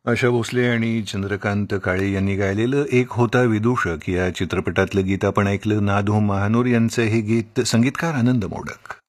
आशा भोसले आणि चंद्रकांत काळे यांनी गायलेलं एक होता विदूषक या चित्रपटातलं गीत आपण ऐकलं. नादो महानोर यांचं हे गीत, संगीतकार आनंद मोडक.